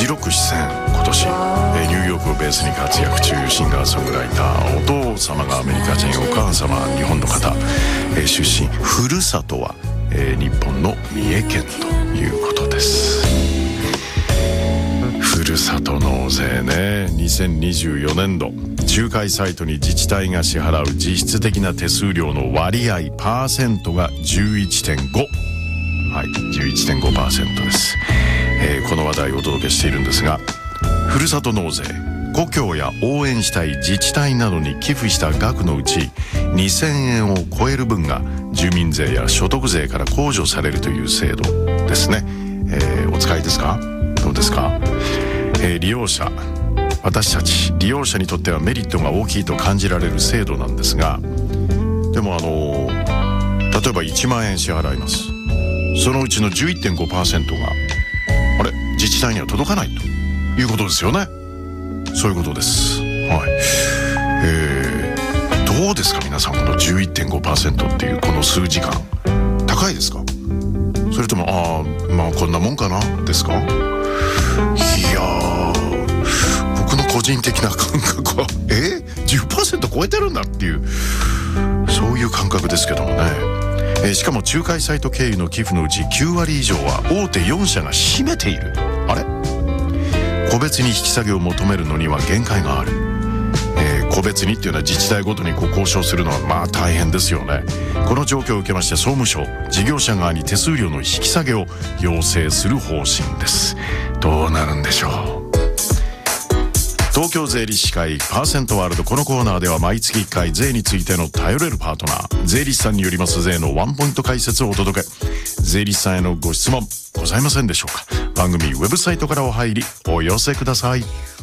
16出演。今年ニューヨークをベースに活躍中、シンガーソングライター。お父様がアメリカ人、お母様は日本の方。出身、ふるさとは、日本の三重県ということです。ふるさと納税ね。2024年度仲介サイトに自治体が支払う実質的な手数料の割合パーセントが 11.5%、はい、11.5% です。この話題をお届けしているんですが、ふるさと納税、故郷や応援したい自治体などに寄付した額のうち2000円を超える分が住民税や所得税から控除されるという制度ですね。お使いですか？どうですか？利用者、私たち利用者にとってはメリットが大きいと感じられる制度なんですが、でも例えば1万円支払います。そのうちの 11.5% が自治体には届かないということですよね。そういうことです。はい。どうですか皆さん、この 11.5% っていうこの数字感、高いですか？それともまあこんなもんかなですか？いや僕の個人的な感覚は10% 超えてるんだっていう、そういう感覚ですけどもね。しかも仲介サイト経由の寄付のうち9割以上は大手4社が占めている。あれ？個別に引き下げを求めるのには限界がある。個別にっていうのは自治体ごとに交渉するのはまあ大変ですよね。この状況を受けまして総務省、事業者側に手数料の引き下げを要請する方針です。どうなるんでしょう。東京税理士会パーセントワールド、このコーナーでは毎月1回税についての頼れるパートナー、税理士さんによります税のワンポイント解説をお届け。税理士さんへのご質問ございませんでしょうか？番組ウェブサイトからお入りお寄せください。